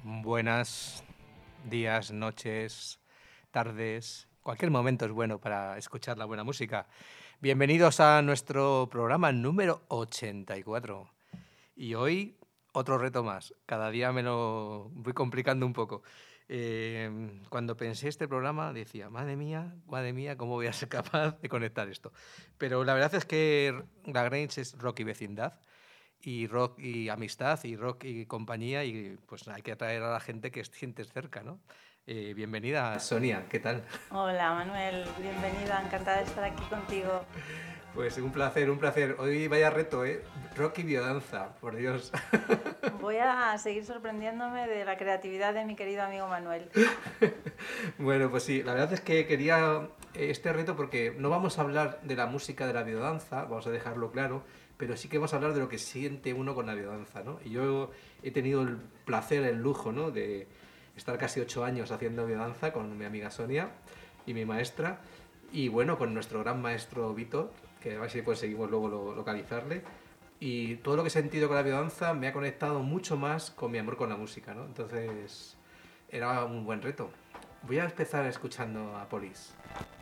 Buenas días, noches, tardes. Cualquier momento es bueno para escuchar la buena música. Bienvenidos a nuestro programa número 84. Y hoy otro reto más. Cada día me lo voy complicando un poco. Cuando pensé este programa decía, madre mía, ¿cómo voy a ser capaz de conectar esto? Pero la verdad es que La Grange es rock y vecindad, y rock y amistad, y rock y compañía, y pues hay que atraer a la gente que sientes cerca, ¿no? Bienvenida, Sonia, ¿qué tal? Hola Manuel, bienvenida, encantada de estar aquí contigo. Pues un placer, un placer. Hoy vaya reto, ¿eh? Rock y biodanza, por Dios. Voy a seguir sorprendiéndome de la creatividad de mi querido amigo Manuel. Bueno, pues sí, la verdad es que quería este reto porque no vamos a hablar de la música de la biodanza, vamos a dejarlo claro, pero sí que vamos a hablar de lo que siente uno con la biodanza, ¿no? Y yo he tenido el placer, el lujo, ¿no? De estar casi 8 años haciendo biodanza con mi amiga Sonia y mi maestra, y bueno, con nuestro gran maestro Víctor, que a ver si conseguimos luego localizarle. Y todo lo que he sentido con la biodanza me ha conectado mucho más con mi amor con la música, ¿no? Entonces era un buen reto. Voy a empezar escuchando a Police.